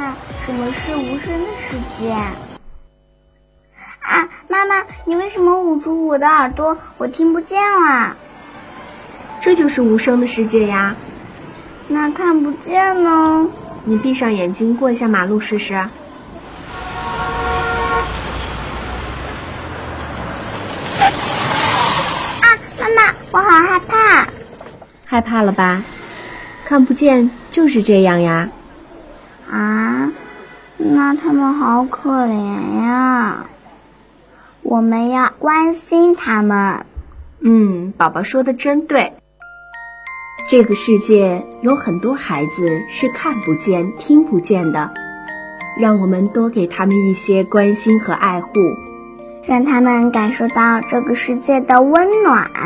妈，什么是无声的世界？啊，妈妈，你为什么捂住我的耳朵？我听不见了。 这就是无声的世界呀。 那看不见呢？ 你闭上眼睛过一下马路试试。啊， 妈妈，我好害怕。 害怕了吧？看不见就是这样呀。 啊，那他们好可怜呀。我们要关心他们。 宝宝说的真对。这个世界有很多孩子是看不见、听不见的，让我们多给他们一些关心和爱护， 让他们感受到这个世界的温暖。